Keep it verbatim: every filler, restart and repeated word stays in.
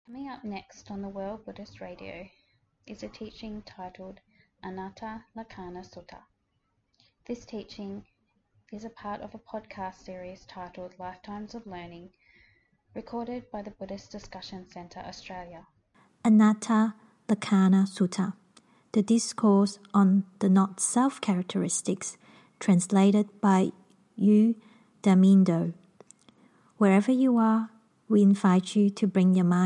Coming up next on the World Buddhist Radio is a teaching titled Anatta Lakkhana Sutta. This teaching is a part of a podcast series titled Lifetimes of Learning, recorded by the Buddhist Discussion Centre Australia. Anatta Lakkhana Sutta, the discourse on the not-self characteristics, translated by U. Damindo. Wherever you are, we invite you to bring your mind